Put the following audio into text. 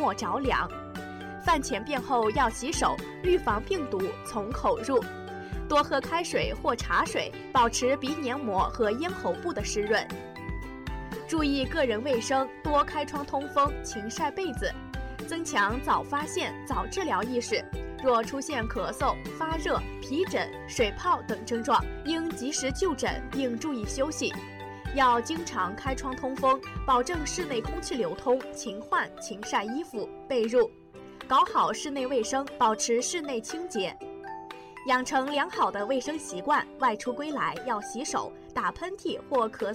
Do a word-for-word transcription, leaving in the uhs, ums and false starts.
莫着凉。饭前便后要洗手，预防病毒从口入。多喝开水或茶水，保持鼻黏膜和咽喉部的湿润。注意个人卫生，多开窗通风，勤晒被子，增强早发现、早治疗意识。若出现咳嗽、发热、皮疹、水泡等症状，应及时就诊并注意休息。要经常开窗通风，保证室内空气流通，勤换勤晒衣服、被褥，搞好室内卫生，保持室内清洁。养成良好的卫生习惯，外出归来要洗手，打喷嚏或咳